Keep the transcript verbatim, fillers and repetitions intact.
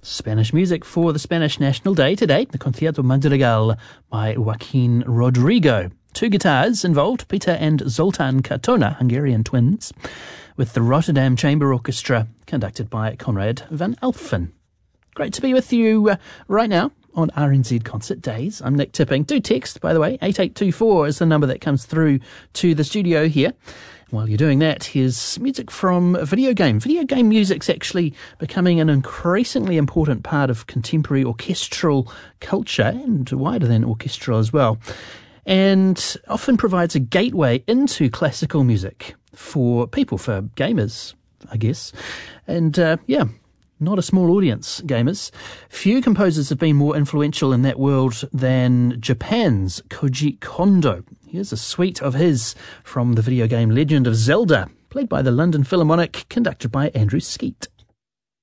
Spanish music for the Spanish National Day today, the Concierto Madrigal by Joaquin Rodrigo. Two guitars involved, Peter and Zoltan Katona, Hungarian twins, with the Rotterdam Chamber Orchestra, conducted by Conrad van Alphen. Great to be with you uh, right now on R N Z Concert Days. I'm Nick Tipping. Do text, by the way, eight eight two four is the number that comes through to the studio here. While you're doing that, here's music from a video game. Video game music's actually becoming an increasingly important part of contemporary orchestral culture, and wider than orchestral as well, and often provides a gateway into classical music for people, for gamers, I guess. And uh, yeah, not a small audience, gamers. Few composers have been more influential in that world than Japan's Koji Kondo. Here's a suite of his from the video game Legend of Zelda, played by the London Philharmonic, conducted by Andrew Skeet.